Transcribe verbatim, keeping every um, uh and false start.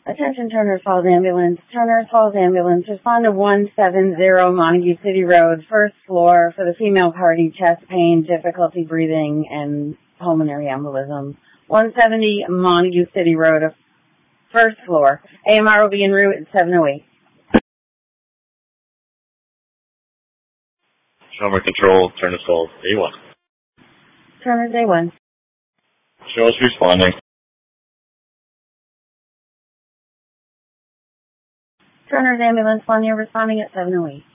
Attention Turner Falls Ambulance. Turner Falls Ambulance. Respond to one seven zero Montague City Road, first floor, for the female party, chest pain, difficulty breathing, and pulmonary embolism. one seventy Montague City Road, first floor. A M R will be en route at seven oh eight. Trauma Control, Turner Falls, A one. Turner's A one. Show us responding. Turner's Ambulance one, you're responding at seven oh eight.